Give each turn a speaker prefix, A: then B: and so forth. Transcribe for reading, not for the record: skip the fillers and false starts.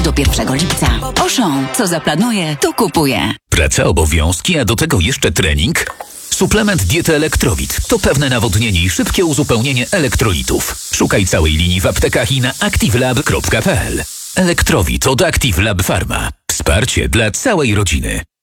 A: do 1 lipca. Auchan, co zaplanuje, to kupuje.
B: Praca, obowiązki, a do tego jeszcze trening? Suplement diety Elektrowit to pewne nawodnienie i szybkie uzupełnienie elektrolitów. Szukaj całej linii w aptekach i na activelab.pl. Elektrowit od Active Lab Pharma. Wsparcie dla całej rodziny.